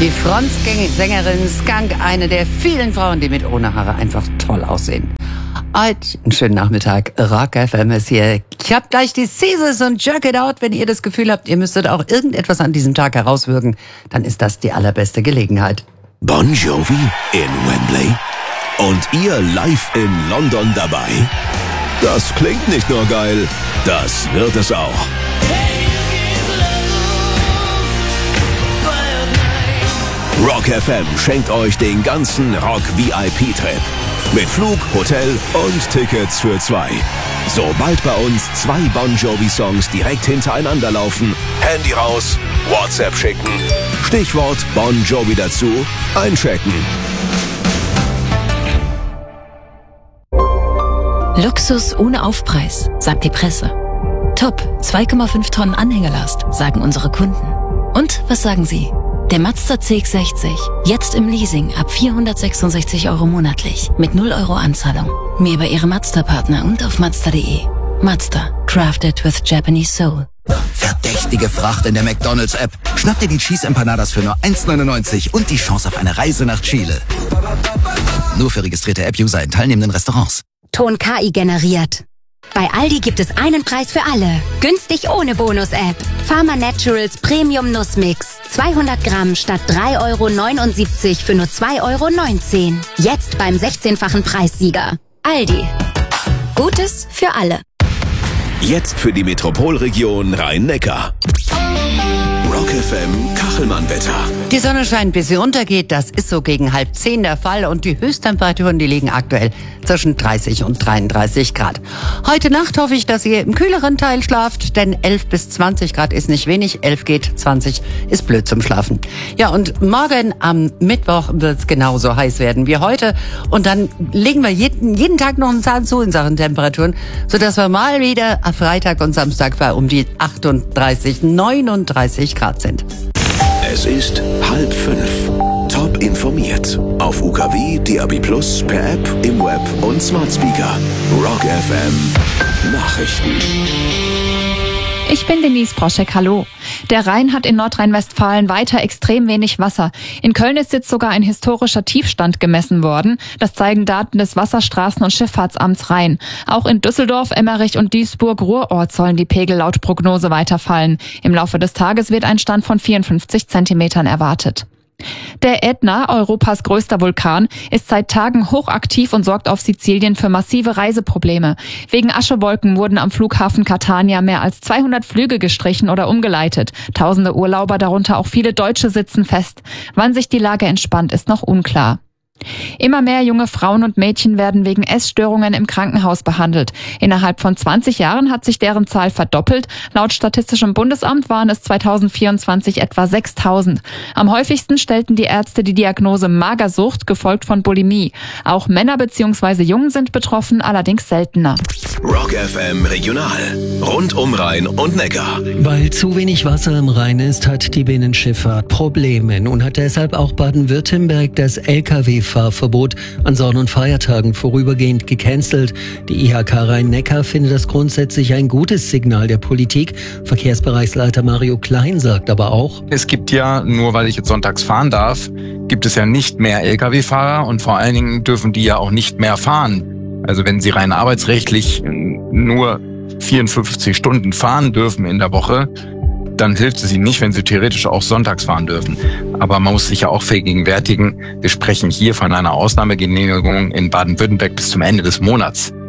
Die Frontsängerin Skunk, eine der vielen Frauen, die mit ohne Haare einfach toll aussehen. Heute einen schönen Nachmittag. Rock FM ist hier. Ich hab gleich die Caesars und Jerk It Out. Wenn ihr das Gefühl habt, ihr müsstet auch irgendetwas an diesem Tag herauswirken, dann ist das die allerbeste Gelegenheit. Bon Jovi in Wembley und ihr live in London dabei? Das klingt nicht nur geil, das wird es auch. Rock FM schenkt euch den ganzen Rock-VIP-Trip. Mit Flug, Hotel und Tickets für 2. Sobald bei uns 2 Bon Jovi-Songs direkt hintereinander laufen, Handy raus, WhatsApp schicken, Stichwort Bon Jovi dazu, einchecken. Luxus ohne Aufpreis, sagt die Presse. Top, 2,5 Tonnen Anhängerlast, sagen unsere Kunden. Und was sagen Sie? Der Mazda CX-60, jetzt im Leasing ab 466 € monatlich, mit 0 € Anzahlung. Mehr bei Ihrem Mazda-Partner und auf Mazda.de. Mazda, crafted with Japanese soul. Verdächtige Fracht in der McDonald's-App. Schnapp dir die Cheese Empanadas für nur 1,99 und die Chance auf eine Reise nach Chile. Nur für registrierte App-User in teilnehmenden Restaurants. Ton KI generiert. Bei Aldi gibt es einen Preis für alle. Günstig ohne Bonus-App. Pharma Naturals Premium Nussmix. 200 Gramm statt 3,79 € für nur 2,19 €. Jetzt beim 16-fachen Preissieger. Aldi. Gutes für alle. Jetzt für die Metropolregion Rhein-Neckar. Rock FM Kachelmann-Wetter. Die Sonne scheint, bis sie untergeht. Das ist so gegen 9:30 der Fall. Und die Höchsttemperaturen, die liegen aktuell zwischen 30 und 33 Grad. Heute Nacht hoffe ich, dass ihr im kühleren Teil schlaft, denn 11 bis 20 Grad ist nicht wenig. 11 geht, 20 ist blöd zum Schlafen. Ja, und morgen am Mittwoch wird es genauso heiß werden wie heute. Und dann legen wir jeden Tag noch einen Zahn zu in Sachen Temperaturen, sodass wir mal wieder am Freitag und Samstag bei um die 38, 39 Grad sind. Es ist 4:30. Top informiert. Auf UKW, DAB+, per App, im Web und Smart Speaker. Rock FM Nachrichten. Ich bin Denise Proschek, hallo. Der Rhein hat in Nordrhein-Westfalen weiter extrem wenig Wasser. In Köln ist jetzt sogar ein historischer Tiefstand gemessen worden. Das zeigen Daten des Wasserstraßen- und Schifffahrtsamts Rhein. Auch in Düsseldorf, Emmerich und Duisburg-Ruhrort sollen die Pegel laut Prognose weiterfallen. Im Laufe des Tages wird ein Stand von 54 Zentimetern erwartet. Der Ätna, Europas größter Vulkan, ist seit Tagen hochaktiv und sorgt auf Sizilien für massive Reiseprobleme. Wegen Aschewolken wurden am Flughafen Catania mehr als 200 Flüge gestrichen oder umgeleitet. Tausende Urlauber, darunter auch viele Deutsche, sitzen fest. Wann sich die Lage entspannt, ist noch unklar. Immer mehr junge Frauen und Mädchen werden wegen Essstörungen im Krankenhaus behandelt. Innerhalb von 20 Jahren hat sich deren Zahl verdoppelt. Laut Statistischem Bundesamt waren es 2024 etwa 6.000. Am häufigsten stellten die Ärzte die Diagnose Magersucht, gefolgt von Bulimie. Auch Männer bzw. Jungen sind betroffen, allerdings seltener. Rock FM Regional. Rund um Rhein und Neckar. Weil zu wenig Wasser im Rhein ist, hat die Binnenschifffahrt Probleme. Nun hat deshalb auch Baden-Württemberg das Lkw-Fahrverbot an Sonn- und Feiertagen vorübergehend gecancelt. Die IHK Rhein-Neckar findet das grundsätzlich ein gutes Signal der Politik. Verkehrsbereichsleiter Mario Klein sagt aber auch: Es gibt ja, nur weil ich jetzt sonntags fahren darf, gibt es ja nicht mehr Lkw-Fahrer und vor allen Dingen dürfen die ja auch nicht mehr fahren. Also wenn sie rein arbeitsrechtlich nur 54 Stunden fahren dürfen in der Woche, dann hilft es ihnen nicht, wenn sie theoretisch auch sonntags fahren dürfen. Aber man muss sich ja auch vergegenwärtigen, wir sprechen hier von einer Ausnahmegenehmigung in Baden-Württemberg bis zum Ende des Monats.